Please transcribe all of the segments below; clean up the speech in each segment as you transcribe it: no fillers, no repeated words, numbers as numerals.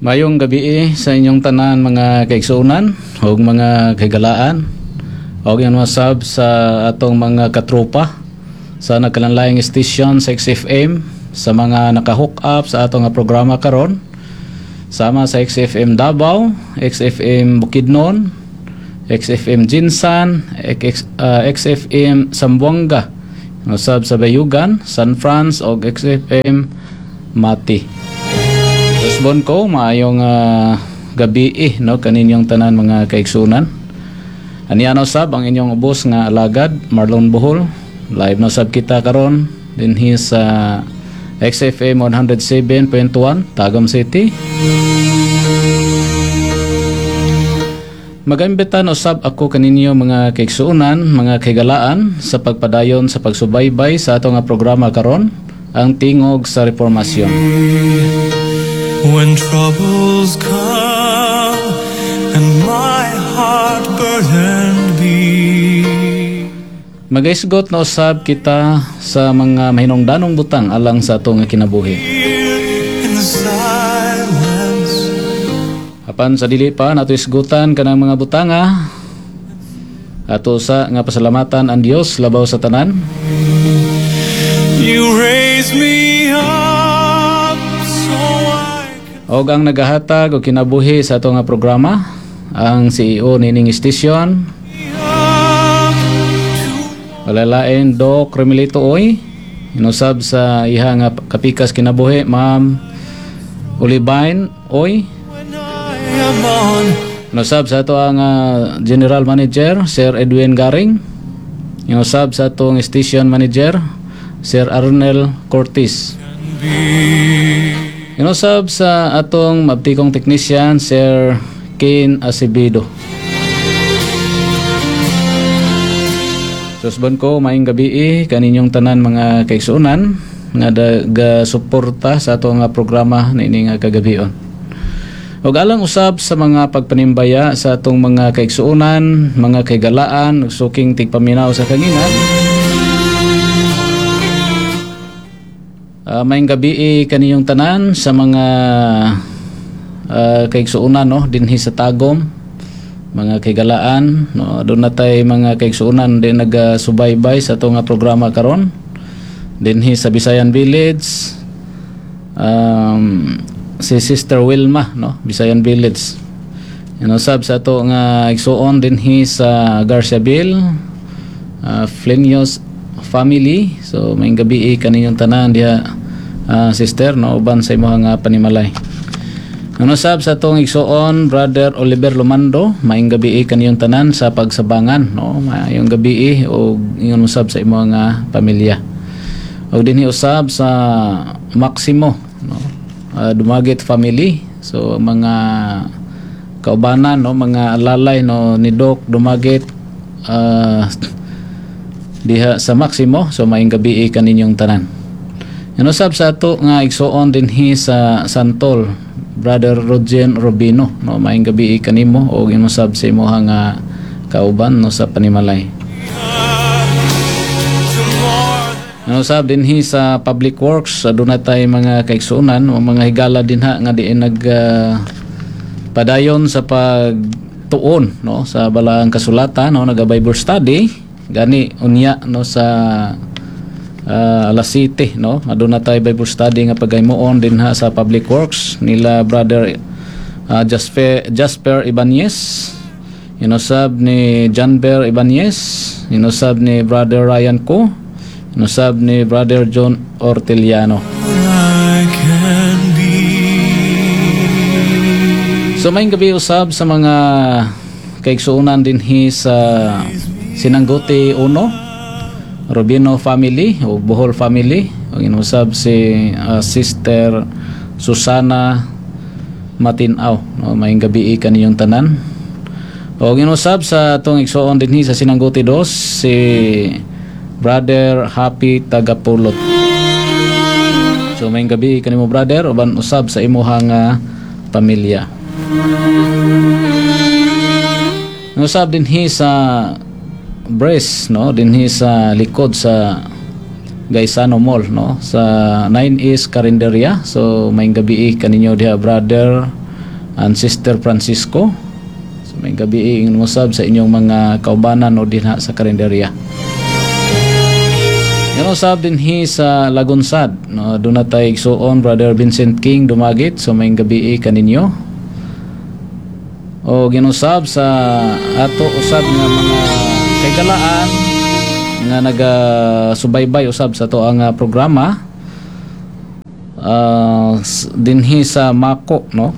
Mayong gabi sa inyong tanan mga kaigsuunan o mga kaigalaan o yan masab sa atong mga katropa sa nagkalanlaing station sa XFM, sa mga nakahook up sa atong programa karon sama sa XFM Davao, XFM Bukidnon, XFM Jinsan, XFM Zamboanga, masab sa Bayugan, San Franz o XFM Mati. Tasbon ko, maayong gabi no, kaninyong tanan mga kaigsunan. Aniano sab ang inyong ubos nga alagad, Marlon Bohol. Live na sab kita karon dinhi sa XFM 107.1 Tagum City. Magambitan usab ako kaninyo mga kaigsunan, mga kaigalaan sa pagpadayon sa pagsubaybay sa atong programa karon, ang tingog sa reformasyon. When troubles come and my heart burdened be. Magaisgot na usab kita sa mga mahinungdanong butang alang sa atong kinabuhi. In the silence. Apan sa dili pa nato isgutan kanang mga butanga, ato sa nga pasalamatan ang Dios labaw sa tanan. You raise me up. Og ang nagahatag og kinabuhi sa ato nga programa, ang CEO nining station, walalain Doc Remilito Oy, inusab sa iha nga kapikas kinabuhi Ma'am Olivine Oy, inusab sa ato ang General Manager Sir Edwin Garing, inusab sa atong station manager Sir Arnel Cortis, inusab sa atong mabtikong technician Sir Kane Acevedo. Susban ko maayong gabi kaninyong tanan mga kaigsunan nga suporta sa atong programa niini nga kagabion. Ug alang usab sa mga pagpanimbaya sa atong mga kaigsuunan, mga kaigalaan, suking tigpaminaw sa kanina. Maayong gabi kaniyong tanan sa mga kaigsuunan no dinhi sa Tagum, mga kaigalaan no, doon natay mga kaigsuunan din nagasubaybay sa atong programa karon dinhi sa Bisayan Village. Si Sister Wilma no, Bisayan Village, inusab sa ato nga igsuon dinhi sa Garciabil, Flenios family. So maayong gabi kaninyong tanan diha sister no, uban sa imong nga panimalay. Ano sab sa tong igsuon Brother Oliver Lumando, maayong gabi kaniyong tanan sa pagsabangan no, maayong gabi o ingon usab sa imong nga pamilya. Og dinhi usab sa Maximo no, Dumagit family. So mga kaubanan no, mga alalay no ni Doc Dumagit diha sa Maximo. So maayong gabi kaninyong tanan. Inusab sa ato nga igsuon dinhi sa Santol Brother Rogen Robino no, maayong gabi kanimo og inusab sa imong nga kauban no sa panimalay. Inusab dinhi sa Public Works aduna tay mga kaigsuonan o mga higala dinha nga diin padayon sa pagtuon no sa balaang kasulatan no, naga Bible study gani unya no sa alas 7 no, aduna tay Bible study nga pagaymoon dinha sa Public Works nila Brother Jasper Ibanez, inusab ni Janber Ibanez, inusab ni Brother Ryan Ko, inusab ni Brother John Orteliano. So maayong gabi usab sa mga kaigsuonan dinhi sa Sinangguti 1 Robino family o Bohol family, o inusab si Sister Susana Matinaw no, maayong gabi kaniyong tanan. O inusab sa atong igsuon dinhi sa Sinangguti 2 si Brother Happy Tagapulot. So maayong gabi kanimo brother uban usab sa imuhang pamilya. Inusab dinhi sa Breast no, dinhi sa likod sa Gaisano Mall no, sa 9 East Carinderia. So maayong gabi kaninyo diha Brother and Sister Francisco. So may gabi ingon usab sa inyong mga kaubanan o dinha sa karinderya. Yan usab din sa Lagunsad, no, doon na tayo igsuon Brother Vincent King dumagit. So may gabi kaninyo. O ginusab sa ato usab nga mga kagalaan nga naga-subaybay usab sa to ang programa. Dinhi sa Mako, no?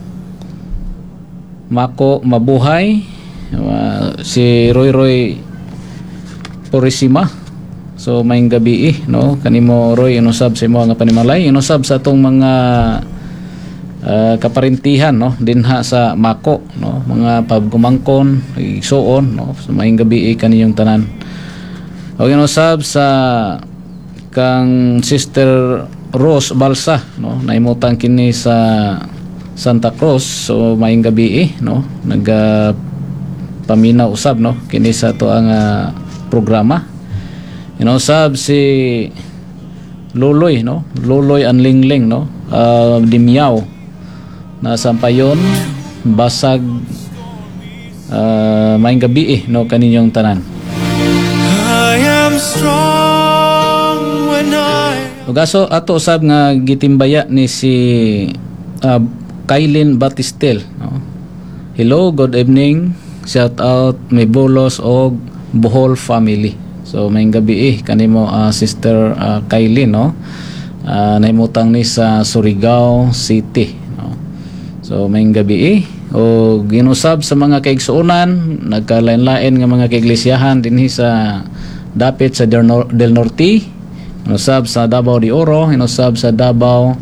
Mako mabuhay, si Roy Purisima. So may gabi no, kanimo Roy inusab sa imo nga panimalay, inusab sa tong mga kaparintihan, no, dinha sa Mako, no, mga pagkumangkon igsuon, no. So may gabi kaniyong tanan. O inusab sa kang Sister Rose Balsa, no, naimutang kini sa Santa Cruz. So may gabi no, paminaw usab, no, kini sa to ang programa. Inusab si Luloy, no, Luloy Anlingling, no, Dimyaw na sampayon basag. May gabi no kaninyong tanan. I am strong when Ugaso ato usab nga gitimbaya ni si Kailin Batistel, no? Hello, good evening. Shout out may Bolos og Bohol family. So may gabi kanimo Sister Kailin, no? Naimutang ni sa Surigao City, no? So may gabi o ginusab sa mga kaigsuonan, nagkalain-lain nga mga kaiglesiyahan dinhi sa dapit sa Del Norte, inusab sa Davao de Oro, inusab sa Davao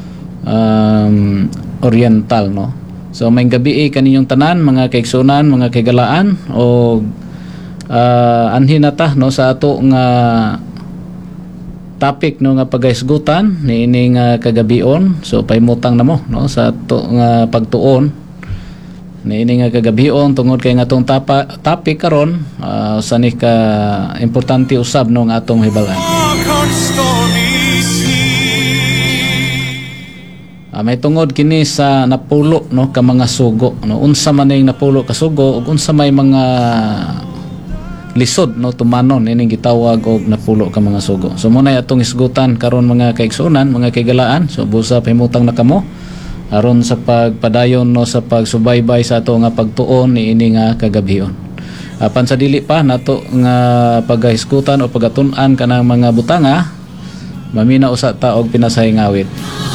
Oriental, no? So may gabi kaninyong tanan mga kaigsuonan, mga kaigalaan o anhin nata, no, sa ato nga topic, no, nga pagahisgutan niini nga kagabion. So paimutang namo, no, sa ato nga pagtuon niini nga kagabion tungod kay nga atong topic karon sani ka importante usab, no, nga atong hibalan. May tungod kini sa napulo, no, ka mga sugo, no, unsa man ning napulo ka sugo ug unsa may mga lisod, no, tumanon ining gitawag og napulo ka mga sugo. So muna atong isgutan karon mga kaigsunan, mga kaigalaan. So busa pahimutang na kamo aron sa pagpadayon, no, sa pagsubaybay sa ato nga pagtuon niini nga kagabion. Apan sa dili pa nato nga pagahisgutan o pagatun-an kanang mga butanga, mamina usa ta og pinasahing awit.